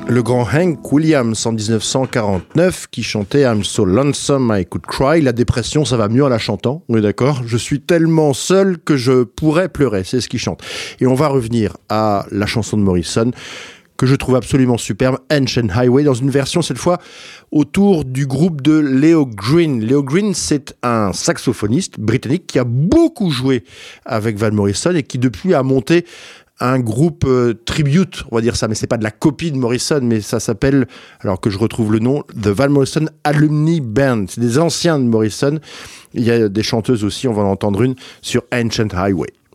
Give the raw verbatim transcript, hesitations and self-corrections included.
Le grand Hank Williams en dix-neuf cent quarante-neuf qui chantait I'm so lonesome I could cry. La dépression, ça va mieux en la chantant, on est d'accord? Je suis tellement seul que je pourrais pleurer, c'est ce qu'il chante. Et on va revenir à la chanson de Morrison que je trouve absolument superbe, Ancient Highway, dans une version cette fois autour du groupe de Leo Green. Leo Green, c'est un saxophoniste britannique qui a beaucoup joué avec Van Morrison et qui depuis a monté un groupe euh, tribute, on va dire ça, mais c'est pas de la copie de Morrison, mais ça s'appelle, alors que je retrouve le nom, The Van Morrison Alumni Band. C'est des anciens de Morrison. Il y a des chanteuses aussi, on va en entendre une sur Ancient Highway.